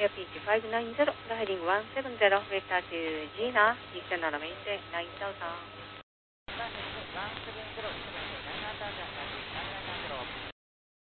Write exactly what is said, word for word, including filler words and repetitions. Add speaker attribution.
Speaker 1: エアピーチごひゃくきゅうじゅう、ライディングいちななゼロ、ウェクターとジーナ、にせんななメインテン、きゅうさんさん。